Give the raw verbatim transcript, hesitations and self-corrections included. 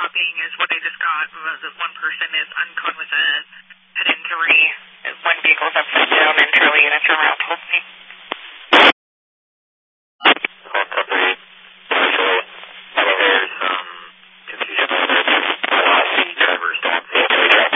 copying is what I just got was that one person is uncon with a